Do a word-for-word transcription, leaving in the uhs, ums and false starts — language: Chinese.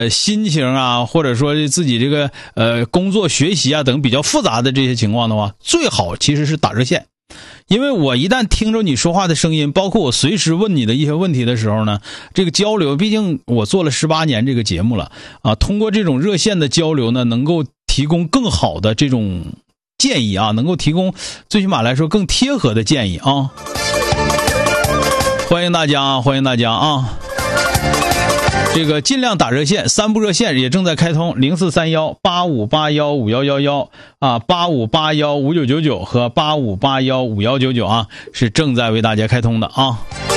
呃心情啊，或者说自己这个呃工作学习啊等比较复杂的这些情况的话，最好其实是打热线。因为我一旦听着你说话的声音，包括我随时问你的一些问题的时候呢，这个交流，毕竟我做了十八年这个节目了啊，通过这种热线的交流呢，能够提供更好的这种建议啊，能够提供最起码来说更贴合的建议啊。欢迎大家啊，欢迎大家啊。这个尽量打热线，三部热线也正在开通，零四三幺八五八幺五幺幺幺啊，八五八幺五九九九和八五八幺五幺九九啊，是正在为大家开通的啊。